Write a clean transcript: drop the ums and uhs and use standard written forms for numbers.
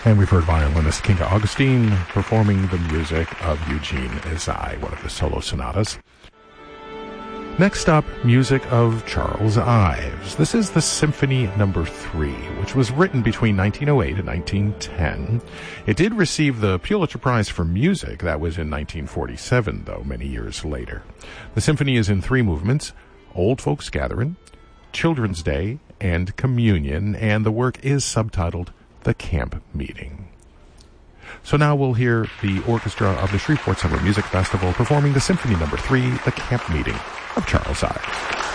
And we've heard violinist Kinga Augustine performing the music of Eugene Izai, one of the solo sonatas. Next up, music of Charles Ives. This is the Symphony No. 3, which was written between 1908 and 1910. It did receive the Pulitzer Prize for Music. That was in 1947, though, many years later. The symphony is in 3 movements: Old Folks Gatherin', Children's Day, and Communion, and the work is subtitled The Camp Meeting. So now we'll hear the orchestra of the Shreveport Summer Music Festival performing the Symphony No. 3, The Camp Meeting of Charles Ives.